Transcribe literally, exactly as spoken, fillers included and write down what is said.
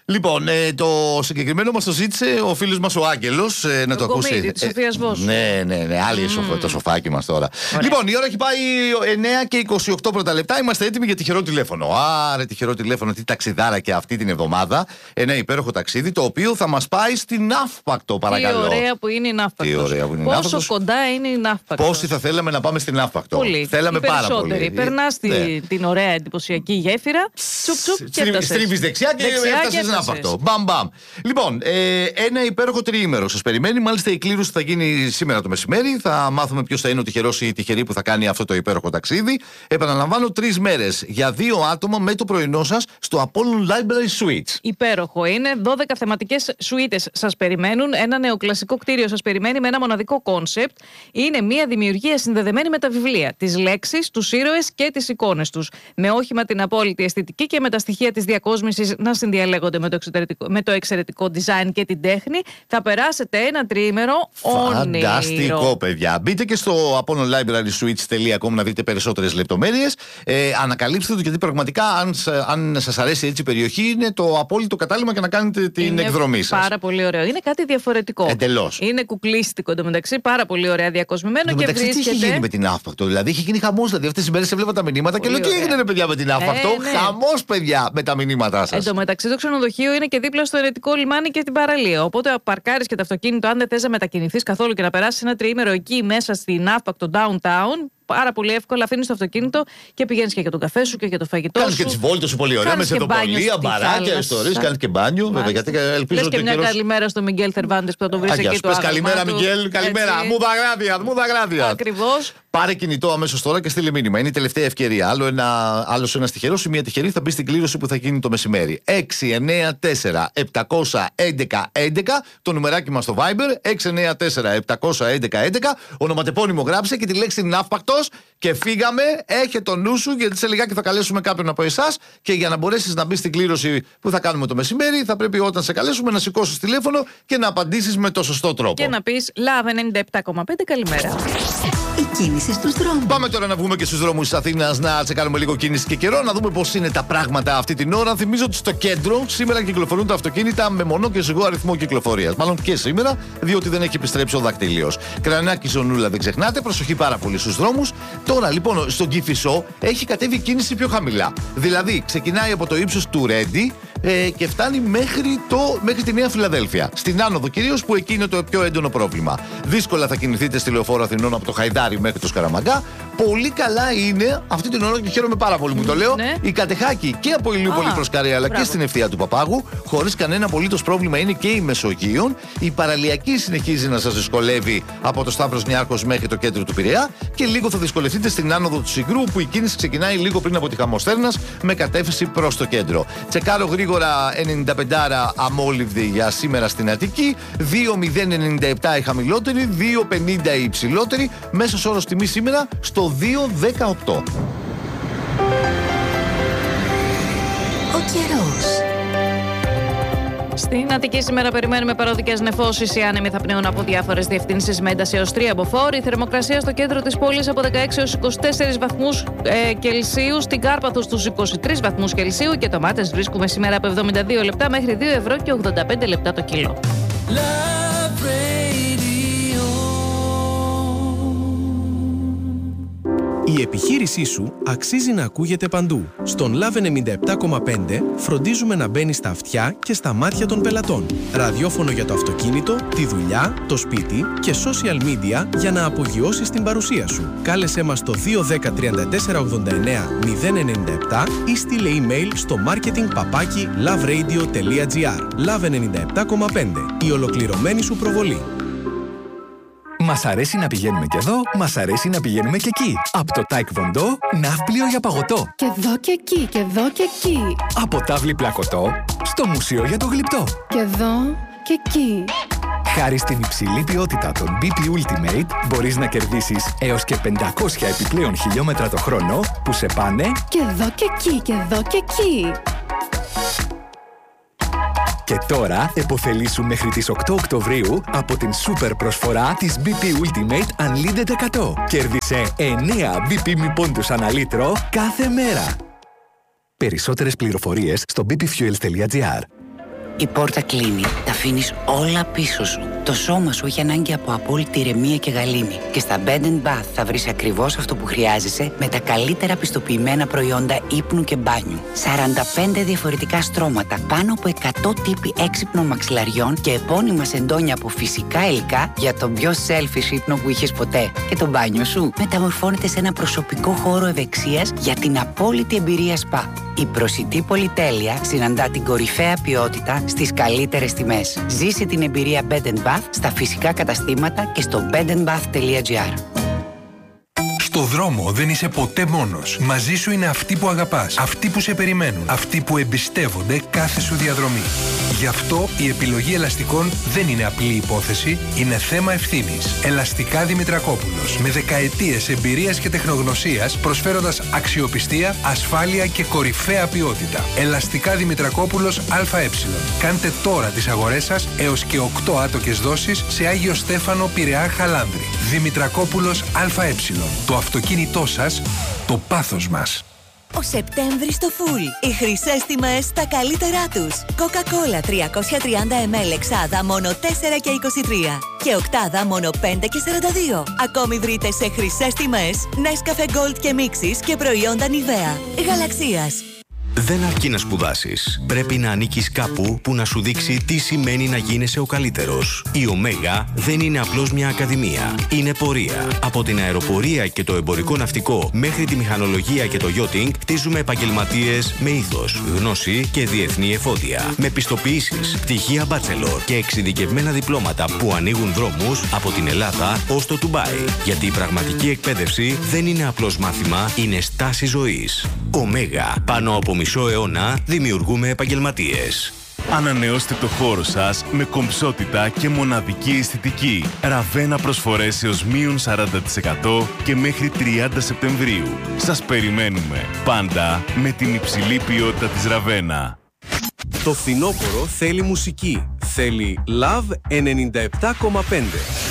Λοιπόν, ε, το συγκεκριμένο μας το ζήτησε ο φίλος μας ο Άγγελος ε, να το, το ακούσει. Κομίτη, της Σοφίας Βόσου. Ναι, ναι, ναι, άλλη mm. σοφ, το σοφάκι μας τώρα. Ωραία. Λοιπόν, η ώρα έχει πάει εννιά και είκοσι οκτώ πρώτα λεπτά. Είμαστε έτοιμοι για τυχερό τηλέφωνο. Άρα, τυχερό τηλέφωνο, τι ταξιδάρα και αυτή την εβδομάδα. Ένα υπέροχο ταξίδι, το οποίο θα μας πάει στην Ναύπακτο, παρακαλώ. Τι ωραία που είναι η Ναύπακτος. Πόσο κοντά είναι η Ναύπακτος. Πόσοι θα θέλαμε να πάμε στην Ναύπακτο. Πολύ. Θέλαμε πάρα πολύ. Περνά ναι. την ωραία εντυπωσιακή γέφυρα. Τσουπ, τσουπ, και έφτασες. Στρίβεις δεξιά και έφτασες Ναύπακτο. Μπαμ, μπαμ. Λοιπόν, ε, ένα υπέροχο τριήμερο σας περιμένει. Μάλιστα η κλήρωση θα γίνει σήμερα το μεσημέρι. Θα μάθουμε ποιος θα είναι ο τυχερός ή η τυχερή που θα κάνει αυτό το υπέροχο ταξίδι. Επαναλαμβάνω, τρεις μέρες για δύο άτομα με το πρωινό σας στο Apollon Library Suites. Υπέροχο είναι. δώδεκα θεματικές σουίτες σας περιμένουν. Ένα νεοκλασικό κτίριο σας περιμένει με ένα μοναδικό κόνσεπτ. Είναι μια δημιουργία συνδεδεμένη με τα βιβλία, τις λέξεις, τους ήρωες και τις εικόνες τους. Με όχημα την απόλυτη αισθητική και με τα στοιχεία της διακόσμησης να συνδιαλέγονται με το, με το εξαιρετικό design και την τέχνη, θα περάσετε ένα τριήμερο όνειρο. Φανταστικό, παιδιά. Μπείτε και στο apollon library suites τελεία com να δείτε περισσότερες λεπτομέρειες. Ε, ανακαλύψτε το, γιατί πραγματικά, αν, αν σας αρέσει έτσι η περιοχή, είναι το απόλυτο κατάλημα για να κάνετε την είναι εκδρομή σας. Πάρα πολύ ωραίο. Είναι κάτι διαφορετικό. Εντελώς. Είναι κουκλίστικο εντωμεταξύ, πάρα πολύ ωραία διακοσμημένο και βρίσκεται. Τι έχει γίνει με την Ναύπακτο, δηλαδή είχε γίνει χαμός. Δηλαδή αυτές τις μέρες έβλεπα τα μηνύματα πολύ και λέω: τι έγινε, ρε παιδιά, με την Ναύπακτο. Ε, ναι. Χαμός, παιδιά, με τα μηνύματά σας. Εν τω μεταξύ, το ξενοδοχείο είναι και δίπλα στο Ερετικό λιμάνι και την παραλία. Οπότε παρκάρεις και το αυτοκίνητο, αν δεν θες να μετακινηθείς καθόλου και να περάσεις ένα τριήμερο εκεί μέσα στη Ναύπακτο downtown. Πάρα πολύ εύκολα αφήνεις το αυτοκίνητο και πηγαίνεις και για τον καφέ σου και για το φαγητό κάνεις σου. Κάνεις και τις βόλτες σου πολύ ωραία. Με σεδοπολία, μπαράκια, ιστορίες. Κάνεις και μπάνιο. Βέβαια, γιατί ελπίζω ότι. Και μια καιρός... καλημέρα στο Μιγγέλ Θερβάντες που θα τον βρεις Άγια, εκεί. Πες καλημέρα, Μιγγέλ. Καλημέρα. Μου τα γράδια, μου τα γράδια. Ακριβώς. Πάρε κινητό αμέσως τώρα και στείλε μήνυμα. Είναι η τελευταία ευκαιρία. Άλλο ένα, άλλος ένας τυχερός ή μια τυχερή θα μπει στην κλήρωση που θα γίνει το μεσημέρι. έξι εννιά τέσσερα επτακόσια έντεκα έντεκα το νουμεράκι μας στο Viber. έξι εννιά τέσσερα επτακόσια έντεκα έντεκα ονοματεπώνυμο γράψε και τη λέξη Ναύπακτος και φύγαμε. Έχε το νου σου, γιατί σε λιγάκι θα καλέσουμε κάποιον από εσάς και για να μπορέσεις να μπει στην κλήρωση που θα κάνουμε το μεσημέρι, θα πρέπει όταν σε καλέσουμε να σηκώσεις τηλέφωνο και να απαντήσεις με το σωστό τρόπο. Και να πεις Love ενενήντα επτά κόμμα πέντε καλημέρα. Η κίνηση στους δρόμους. Πάμε τώρα να βγούμε και στους δρόμους της Αθήνας να τσεκάρουμε λίγο κίνηση και καιρό, να δούμε πώς είναι τα πράγματα αυτή την ώρα. Θυμίζω ότι στο κέντρο σήμερα κυκλοφορούν τα αυτοκίνητα με μονό και ζυγό αριθμό κυκλοφορίας. Μάλλον και σήμερα, διότι δεν έχει επιστρέψει ο δακτύλιος. Κρανάκι, Ζωνούλα, δεν ξεχνάτε, προσοχή πάρα πολύ στους δρόμους. Τώρα λοιπόν στον Κηφισό έχει κατέβει κίνηση πιο χαμηλά. Δηλαδή ξεκινάει από το ύψος του Ρέντι ε, και φτάνει μέχρι, το, μέχρι τη Νέα Φιλαδέλφια. Στην άνοδο κυρίως, που εκεί είναι το πιο έντονο πρόβλημα. Δύσκολα θα κινηθείτε στη Λεωφόρο Αθηνών από το Χαϊδάρι μέχρι το Σκαραμαγκά. Πολύ καλά είναι αυτή την ώρα και χαίρομαι πάρα πολύ που το λέω. Ναι. Η Κατεχάκη και από Ηλιούπολη προς Καρέα αλλά και στην ευθεία του Παπάγου. Χωρίς κανένα απολύτως πρόβλημα είναι και η Μεσογείων. Η παραλιακή συνεχίζει να σας δυσκολεύει από το Σταύρος Νιάρχος μέχρι το κέντρο του Πειραιά. Και λίγο θα δυσκολευτείτε στην άνοδο του Συγκρού, που η κίνηση ξεκινάει λίγο πριν από τη Χαμοστέρνας με κατεύθυνση προς το κέντρο. Τσεκάρω γρήγορα ενενήντα πέντε αμόλυβδη για σήμερα στην Αττική. δύο μηδέν ενενήντα επτά η χαμηλότερη, δύο πενήντα η υψηλότερη. Μέσος όρος τιμή σήμερα στο δύο δεκαοκτώ. Ο καιρός. Στην Αττική σήμερα περιμένουμε παροδικές νεφώσεις. Οι άνεμοι θα πνέουν από διάφορες διευθύνσεις με ένταση έως τρία μποφόρ. Η θερμοκρασία στο κέντρο της πόλης από δεκαέξι έως είκοσι τέσσερις βαθμούς ε, Κελσίου. Στην Κάρπαθο στους είκοσι τρεις βαθμούς Κελσίου. Και τομάτες βρίσκουμε σήμερα από εβδομήντα δύο λεπτά μέχρι δύο ευρώ και ογδόντα πέντε λεπτά το κιλό. Η επιχείρησή σου αξίζει να ακούγεται παντού. Στον Love ενενήντα επτά κόμμα πέντε φροντίζουμε να μπαίνει στα αυτιά και στα μάτια των πελατών. Ραδιόφωνο για το αυτοκίνητο, τη δουλειά, το σπίτι και social media για να απογειώσεις την παρουσία σου. Κάλεσέ μας στο δύο ένα μηδέν τριάντα τέσσερα ογδόντα εννέα μηδέν ενενήντα επτά ή στείλε email στο marketing παπάκι loveradio τελεία gr. Love ενενήντα επτά κόμμα πέντε. Η ολοκληρωμένη σου προβολή. Μας αρέσει να πηγαίνουμε και εδώ, μας αρέσει να πηγαίνουμε και εκεί. Από το Taekwondo, ναύπλιο για παγωτό. Και εδώ και εκεί, και εδώ και εκεί. Από τάβλη πλακωτό, στο μουσείο για το γλυπτό. Και εδώ και εκεί. Χάρη στην υψηλή ποιότητα των μπι πι Ultimate, μπορείς να κερδίσεις έως και πεντακόσια επιπλέον χιλιόμετρα το χρόνο που σε πάνε... Και εδώ και εκεί, και εδώ και εκεί. Και τώρα επωφελήσου μέχρι τις οκτώ Οκτωβρίου από την σούπερ προσφορά της μπι πι Ultimate Unlimited εκατό. Κέρδισε εννέα μπι πι μη πόντους ανά λίτρο κάθε μέρα. Περισσότερες πληροφορίες στο μπι πι fuels τελεία gr. Η πόρτα κλείνει, τα αφήνεις όλα πίσω σου. Το σώμα σου έχει ανάγκη από απόλυτη ηρεμία και γαλήνη. Και στα Bed and Bath θα βρεις ακριβώς αυτό που χρειάζεσαι με τα καλύτερα πιστοποιημένα προϊόντα ύπνου και μπάνιου. σαράντα πέντε διαφορετικά στρώματα, πάνω από εκατό τύποι έξυπνων μαξιλαριών και επώνυμα σεντόνια από φυσικά υλικά για τον πιο selfish ύπνο που είχες ποτέ. Και το μπάνιο σου μεταμορφώνεται σε ένα προσωπικό χώρο ευεξίας για την απόλυτη εμπειρία σπα. Η προσιτή πολυτέλεια συναντά την κορυφαία ποιότητα στις καλύτερες τιμές. Ζήσε την εμπειρία Bed and Bath στα φυσικά καταστήματα και στο bed and bath τελεία gr. Στο δρόμο δεν είσαι ποτέ μόνος. Μαζί σου είναι αυτοί που αγαπάς, αυτοί που σε περιμένουν, αυτοί που εμπιστεύονται κάθε σου διαδρομή. Γι' αυτό η επιλογή ελαστικών δεν είναι απλή υπόθεση, είναι θέμα ευθύνης. Ελαστικά Δημητρακόπουλος, με δεκαετίες εμπειρίας και τεχνογνωσίας, προσφέροντας αξιοπιστία, ασφάλεια και κορυφαία ποιότητα. Ελαστικά Δημητρακόπουλος ΑΕ. Κάντε τώρα τις αγορές σας έως και οκτώ άτοκες δόσεις σε Άγιο Στέφανο, Πειραιά, Χαλάνδρη. Δημητρακόπουλος ΑΕ. Το αυτοκίνητό σας, το πάθος μας. Ο Σεπτέμβρης στο φουλ. Οι χρυσές τιμές στα καλύτερά τους. Coca-Cola τριακόσια τριάντα μιλιλίτρα εξάδα μόνο τέσσερα και είκοσι τρία και οκτάδα μόνο πέντε και σαράντα δύο. Ακόμη βρείτε σε χρυσές τιμές Nescafe Gold και Mixis και προϊόντα Nivea. Γαλαξίας. Δεν αρκεί να σπουδάσεις. Πρέπει να ανήκεις κάπου που να σου δείξει τι σημαίνει να γίνεσαι ο καλύτερος. Η Ωμέγα δεν είναι απλώς μια ακαδημία. Είναι πορεία. Από την αεροπορία και το εμπορικό ναυτικό μέχρι τη μηχανολογία και το yachting, χτίζουμε επαγγελματίες με ήθος, γνώση και διεθνή εφόδια. Με πιστοποιήσεις, πτυχία bachelor και εξειδικευμένα διπλώματα που ανοίγουν δρόμους από την Ελλάδα ως το Ντουμπάι. Γιατί η πραγματική εκπαίδευση δεν είναι απλώς μάθημα, είναι στάση ζωής. Ωμέγα. Πάνω από μισό αιώνα δημιουργούμε επαγγελματίες. Ανανεώστε το χώρο σας με κομψότητα και μοναδική αισθητική. Ραβένα προσφορές έως μείον σαράντα τοις εκατό και μέχρι τριάντα Σεπτεμβρίου. Σας περιμένουμε πάντα με την υψηλή ποιότητα της Ραβένα. Το φθινόπωρο θέλει μουσική. Θέλει Love ενενήντα επτά κόμμα πέντε.